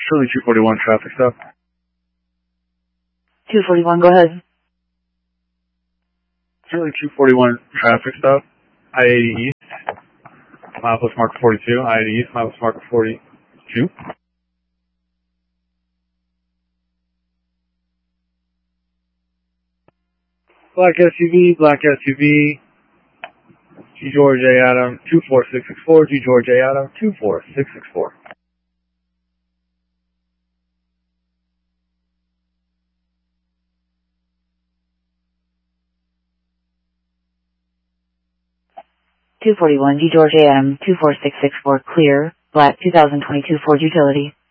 Shirley 241 traffic stop. 241, go ahead. Shirley 241 traffic stop. I-80 East, milepost marker 42. I-80 East, milepost marker 42. Black SUV, G George A Adam 24664, G George A Adam 24664. G George A Adam 24664, clear, black 2022 Ford Utility.